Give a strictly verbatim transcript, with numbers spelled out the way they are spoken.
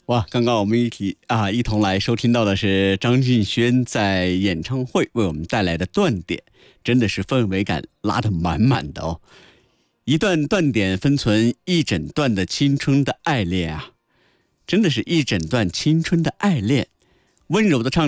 哇，刚刚我们一起啊一同来收听到的是张敬轩在演唱会为我们带来的断点，真的是氛围感拉得满满的哦。一段断点分存一整段的青春的爱恋啊，真的是一整段青春的爱恋，温柔的唱